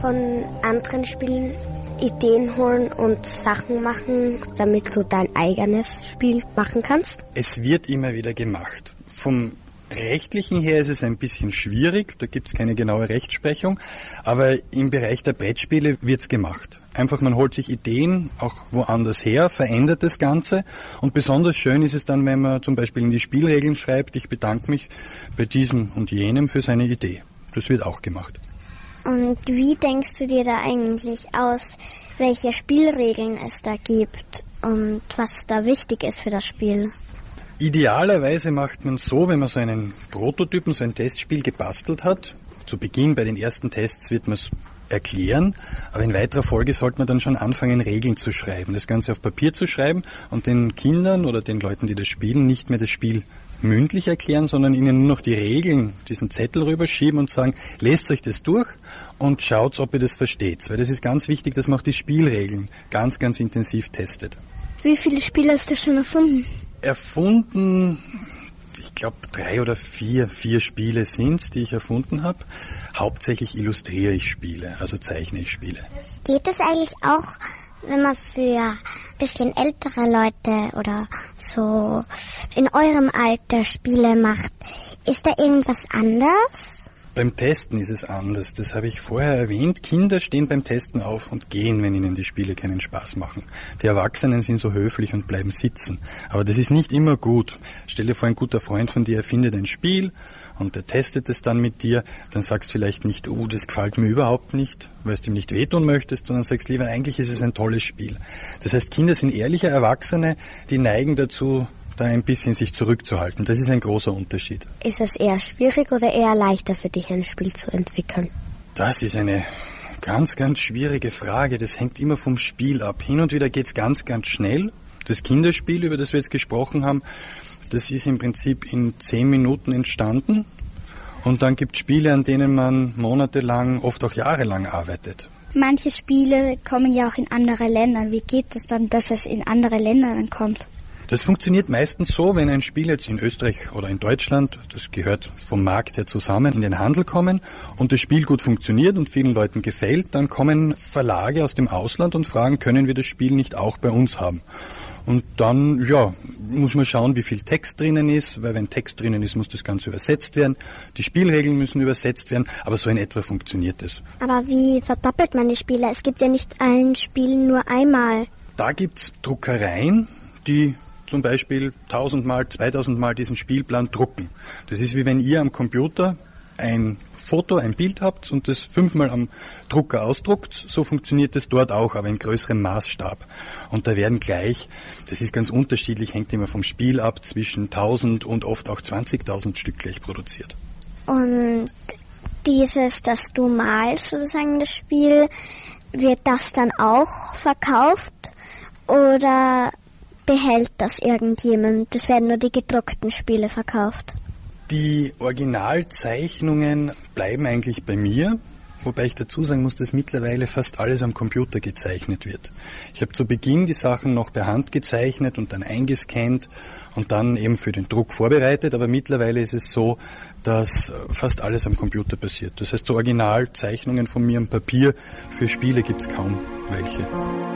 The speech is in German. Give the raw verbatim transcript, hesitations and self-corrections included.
Von anderen Spielen Ideen holen und Sachen machen, damit du dein eigenes Spiel machen kannst? Es wird immer wieder gemacht. Vom Rechtlichen her ist es ein bisschen schwierig, da gibt es keine genaue Rechtsprechung, aber im Bereich der Brettspiele wird es gemacht. Einfach, man holt sich Ideen auch woanders her, verändert das Ganze und besonders schön ist es dann, wenn man zum Beispiel in die Spielregeln schreibt, ich bedanke mich bei diesem und jenem für seine Idee. Das wird auch gemacht. Und wie denkst du dir da eigentlich aus, welche Spielregeln es da gibt und was da wichtig ist für das Spiel? Idealerweise macht man so, wenn man so einen Prototypen, so ein Testspiel gebastelt hat. Zu Beginn bei den ersten Tests wird man es erklären, aber in weiterer Folge sollte man dann schon anfangen, Regeln zu schreiben, das Ganze auf Papier zu schreiben und den Kindern oder den Leuten, die das spielen, nicht mehr das Spiel mündlich erklären, sondern ihnen nur noch die Regeln, diesen Zettel rüberschieben und sagen, lest euch das durch und schaut, ob ihr das versteht. Weil das ist ganz wichtig, dass man auch die Spielregeln ganz, ganz intensiv testet. Wie viele Spiele hast du schon erfunden? Erfunden, ich glaube drei oder vier, vier Spiele sind's, die ich erfunden habe. Hauptsächlich illustriere ich Spiele, also zeichne ich Spiele. Geht es eigentlich auch, wenn man für ein bisschen ältere Leute oder so in eurem Alter Spiele macht? Ist da irgendwas anders? Beim Testen ist es anders, das habe ich vorher erwähnt. Kinder stehen beim Testen auf und gehen, wenn ihnen die Spiele keinen Spaß machen. Die Erwachsenen sind so höflich und bleiben sitzen. Aber das ist nicht immer gut. Stell dir vor, ein guter Freund von dir erfindet ein Spiel und der testet es dann mit dir. Dann sagst du vielleicht nicht, oh, das gefällt mir überhaupt nicht, weil du ihm nicht wehtun möchtest, sondern sagst lieber, eigentlich ist es ein tolles Spiel. Das heißt, Kinder sind ehrliche Erwachsene, die neigen dazu, da ein bisschen sich zurückzuhalten. Das ist ein großer Unterschied. Ist es eher schwierig oder eher leichter für dich, ein Spiel zu entwickeln? Das ist eine ganz, ganz schwierige Frage. Das hängt immer vom Spiel ab. Hin und wieder geht es ganz, ganz schnell. Das Kinderspiel, über das wir jetzt gesprochen haben, das ist im Prinzip in zehn Minuten entstanden. Und dann gibt es Spiele, an denen man monatelang, oft auch jahrelang arbeitet. Manche Spiele kommen ja auch in andere Länder. Wie geht es dann, dass es in andere Länder dann kommt? Das funktioniert meistens so, wenn ein Spiel jetzt in Österreich oder in Deutschland, das gehört vom Markt her zusammen, in den Handel kommen und das Spiel gut funktioniert und vielen Leuten gefällt, dann kommen Verlage aus dem Ausland und fragen, können wir das Spiel nicht auch bei uns haben? Und dann, ja, muss man schauen, wie viel Text drinnen ist, weil wenn Text drinnen ist, muss das Ganze übersetzt werden. Die Spielregeln müssen übersetzt werden, aber so in etwa funktioniert es. Aber wie verdoppelt man die Spiele? Es gibt ja nicht ein Spiel nur einmal. Da gibt's Druckereien, die zum Beispiel tausendmal, zweitausendmal diesen Spielplan drucken. Das ist wie wenn ihr am Computer ein Foto, ein Bild habt und das fünfmal am Drucker ausdruckt. So funktioniert das dort auch, aber in größerem Maßstab. Und da werden gleich, das ist ganz unterschiedlich, hängt immer vom Spiel ab, zwischen tausend und oft auch zwanzigtausend Stück gleich produziert. Und dieses, dass du malst, sozusagen das Spiel, wird das dann auch verkauft oder behält das irgendjemand? Das werden nur die gedruckten Spiele verkauft. Die Originalzeichnungen bleiben eigentlich bei mir, wobei ich dazu sagen muss, dass mittlerweile fast alles am Computer gezeichnet wird. Ich habe zu Beginn die Sachen noch per Hand gezeichnet und dann eingescannt und dann eben für den Druck vorbereitet, aber mittlerweile ist es so, dass fast alles am Computer passiert. Das heißt, so Originalzeichnungen von mir am Papier für Spiele gibt es kaum welche.